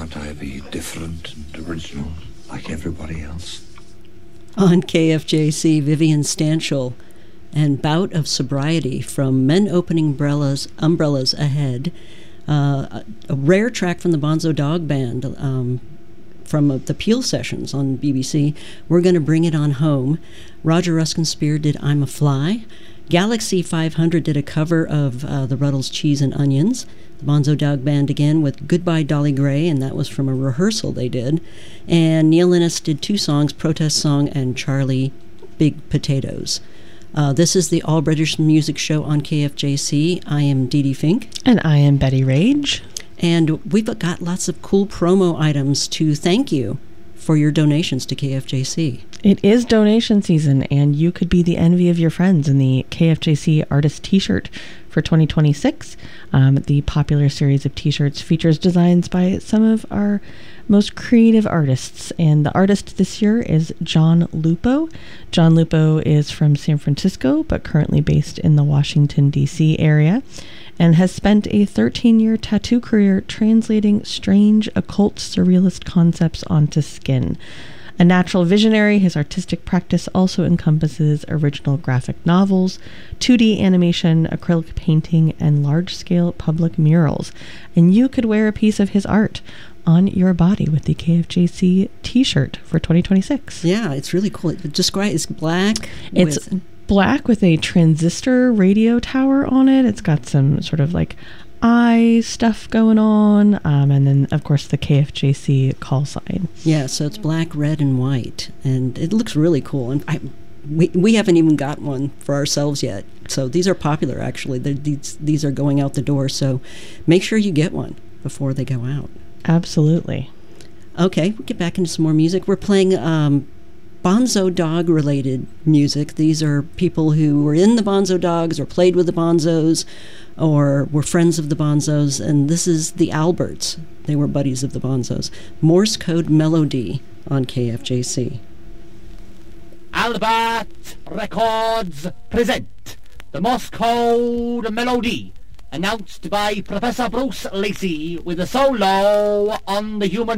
Can't I be different and original like everybody else? On KFJC, Vivian Stanshall and Bout of Sobriety from Men Opening Umbrellas Ahead. A rare track from the Bonzo Dog Band from the Peel Sessions on BBC. We're going to bring it on home. Roger Ruskin Spear did I'm a Fly. Galaxy 500 did a cover of the Ruddles' Cheese and Onions. The Bonzo Dog Band again with Goodbye Dolly Gray, and that was from a rehearsal they did. And Neil Innes did two songs, Protest Song and Charlie Big Potatoes. This is the All British Music Show on KFJC. I am Dee Dee Fink. And I am Betty Rage. And we've got lots of cool promo items to thank you for your donations to KFJC. It is donation season, and you could be the envy of your friends in the KFJC Artist T-shirt for 2026. The popular series of T-shirts features designs by some of our most creative artists, and the artist this year is John Lupo. John Lupo is from San Francisco, but currently based in the Washington, D.C. area, and has spent a 13-year tattoo career translating strange, occult, surrealist concepts onto skin. A natural visionary, his artistic practice also encompasses original graphic novels, 2D animation, acrylic painting, and large-scale public murals. And you could wear a piece of his art on your body with the KFJC T-shirt for 2026. Yeah, it's really cool. It's black. It's black with a transistor radio tower on it. It's got some sort of like eye stuff going on, and then of course the KFJC call sign. Yeah, so it's black, red, and white, and it looks really cool. And we haven't even got one for ourselves yet, so these are popular actually. These are going out the door, so make sure you get one before they go out. Absolutely. Okay, we'll get back into some more music. We're playing Bonzo Dog related music. These are people who were in the Bonzo Dogs or played with the Bonzos or were friends of the Bonzos, and this is the Alberts. They were buddies of the Bonzos. Morse Code Melody on KFJC. Albert Records present the Morse Code Melody, announced by Professor Bruce Lacey with a solo on the human